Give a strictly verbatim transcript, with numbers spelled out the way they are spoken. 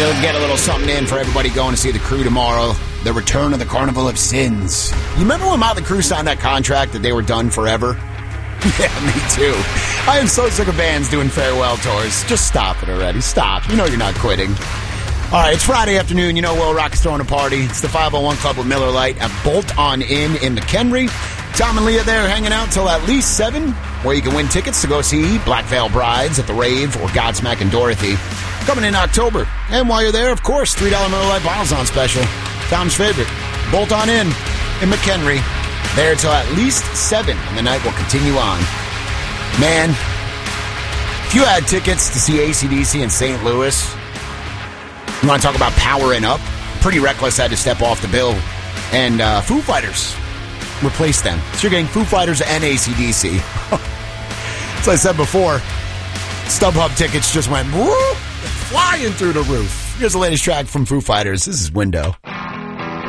They'll get a little something in for everybody going to see The Crew tomorrow. The return of the Carnival of Sins. You remember when Motley Crue signed that contract that they were done forever? Yeah, me too. I am so sick of bands doing farewell tours. Just stop it already. Stop. You know you're not quitting. All right, it's Friday afternoon. You know Will Rock is throwing a party. It's the five oh one Club with Miller Lite at Bolt On Inn in McHenry. Tom and Leah there hanging out till at least seven, where you can win tickets to go see Black Veil Brides at the Rave or Godsmack and Dorothy. Coming in October. And while you're there, of course, three dollar Miller Lite bottles on special. Tom's favorite. Bolt On Inn in McHenry. There till at least seven, and the night will continue on. Man, if you had tickets to see A C D C in Saint Louis, you want to talk about powering up? Pretty Reckless had to step off the bill, and uh, Foo Fighters replaced them. So you're getting Foo Fighters and A C D C. As I said before, StubHub tickets just went whoop, flying through the roof. Here's the latest track from Foo Fighters. This is Window.